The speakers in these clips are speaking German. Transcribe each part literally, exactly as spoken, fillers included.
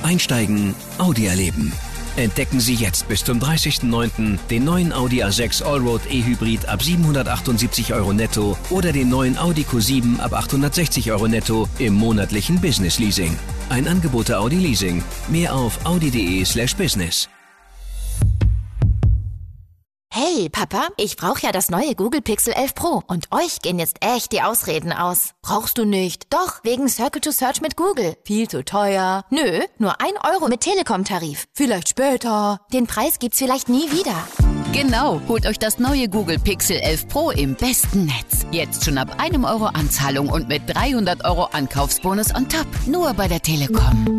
Einsteigen, Audi erleben. Entdecken Sie jetzt bis zum dreißigsten neunten den neuen Audi A sechs Allroad E-Hybrid ab siebenhundertachtundsiebzig Euro netto oder den neuen Audi Q sieben ab achthundertsechzig Euro netto im monatlichen Business Leasing. Ein Angebot der Audi Leasing. Mehr auf audi.de slash business. Hey, Papa, ich brauche ja das neue Google Pixel elf Pro und euch gehen jetzt echt die Ausreden aus. Brauchst du nicht? Doch, wegen Circle to Search mit Google. Viel zu teuer. Nö, nur ein Euro mit Telekom-Tarif. Vielleicht später. Den Preis gibt's vielleicht nie wieder. Genau, holt euch das neue Google Pixel elf Pro im besten Netz. Jetzt schon ab einem Euro Anzahlung und mit dreihundert Euro Ankaufsbonus on top. Nur bei der Telekom.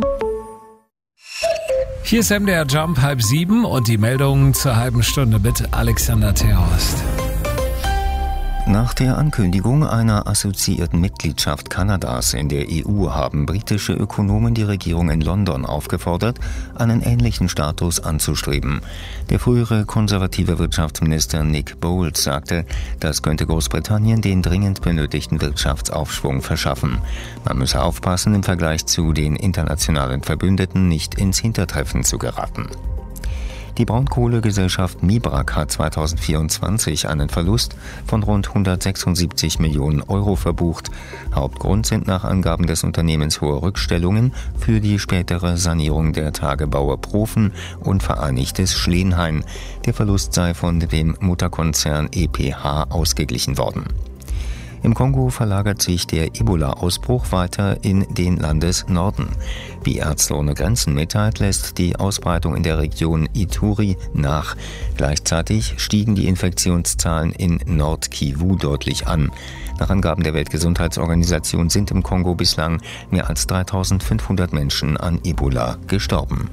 Hier ist M D R Jump halb sieben und die Meldungen zur halben Stunde mit Alexander Terhorst. Nach der Ankündigung einer assoziierten Mitgliedschaft Kanadas in der E U haben britische Ökonomen die Regierung in London aufgefordert, einen ähnlichen Status anzustreben. Der frühere konservative Wirtschaftsminister Nick Boles sagte, das könnte Großbritannien den dringend benötigten Wirtschaftsaufschwung verschaffen. Man müsse aufpassen, im Vergleich zu den internationalen Verbündeten nicht ins Hintertreffen zu geraten. Die Braunkohlegesellschaft Mibrak hat zweitausendvierundzwanzig einen Verlust von rund hundertsechsundsiebzig Millionen Euro verbucht. Hauptgrund sind nach Angaben des Unternehmens hohe Rückstellungen für die spätere Sanierung der Tagebaue Profen und Vereinigtes Schleenhain. Der Verlust sei von dem Mutterkonzern E P H ausgeglichen worden. Im Kongo verlagert sich der Ebola-Ausbruch weiter in den Landesnorden. Wie Ärzte ohne Grenzen mitteilt, lässt die Ausbreitung in der Region Ituri nach. Gleichzeitig stiegen die Infektionszahlen in Nord-Kivu deutlich an. Nach Angaben der Weltgesundheitsorganisation sind im Kongo bislang mehr als dreitausendfünfhundert Menschen an Ebola gestorben.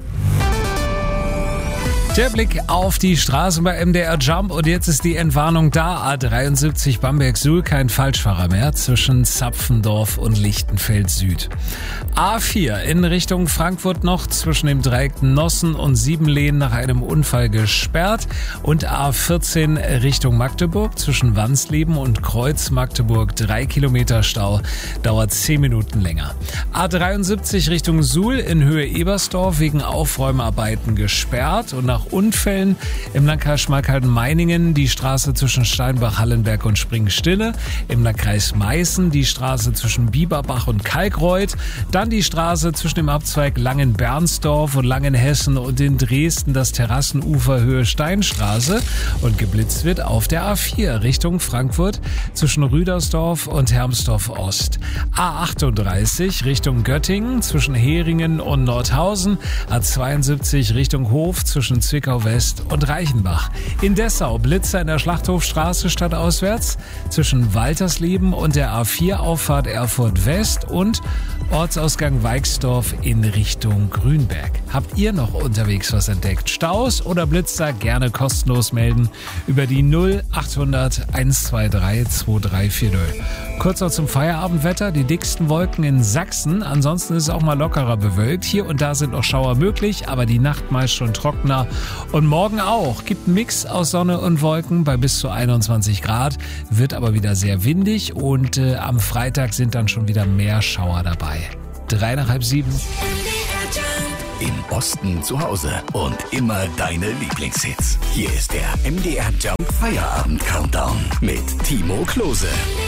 Der Blick auf die Straßen bei M D R Jump und jetzt ist die Entwarnung da. A dreiundsiebzig Bamberg-Suhl, kein Falschfahrer mehr zwischen Zapfendorf und Lichtenfeld Süd. A vier in Richtung Frankfurt noch zwischen dem Dreieck Nossen und Siebenlehen nach einem Unfall gesperrt und A vierzehn Richtung Magdeburg zwischen Wansleben und Kreuz Magdeburg drei Kilometer Stau, dauert zehn Minuten länger. A dreiundsiebzig Richtung Suhl in Höhe Ebersdorf wegen Aufräumarbeiten gesperrt und nach Unfällen im Landkreis Schmalkalden-Meiningen die Straße zwischen Steinbach, Hallenberg und Springstille, im Landkreis Meißen die Straße zwischen Bieberbach und Kalkreuth, dann die Straße zwischen dem Abzweig Langen-Bernsdorf und Langenhessen und in Dresden das Terrassenufer Höhe Steinstraße und geblitzt wird auf der A vier Richtung Frankfurt zwischen Rüdersdorf und Hermsdorf Ost. A achtunddreißig Richtung Göttingen zwischen Heringen und Nordhausen, A zweiundsiebzig Richtung Hof zwischen Zwickau West und Reichenbach. In Dessau Blitzer in der Schlachthofstraße stadtauswärts zwischen Waltersleben und der A vier Auffahrt Erfurt West und Ortsausgang Weixdorf in Richtung Grünberg. Habt ihr noch unterwegs was entdeckt? Staus oder Blitzer? Gerne kostenlos melden über die null achthundert hundertzweiundzwanzig zweiunddreißig vierzig. Kurz noch zum Feierabendwetter. Die dicksten Wolken in Sachsen. Ansonsten ist es auch mal lockerer bewölkt. Hier und da sind noch Schauer möglich, aber die Nacht meist schon trockener. Und morgen auch. Gibt einen Mix aus Sonne und Wolken bei bis zu einundzwanzig Grad. Wird aber wieder sehr windig und äh, am Freitag sind dann schon wieder mehr Schauer dabei. Drei nach halb sieben. Im Osten zu Hause und immer deine Lieblingshits. Hier ist der M D R Jump Feierabend Countdown mit Timo Klose.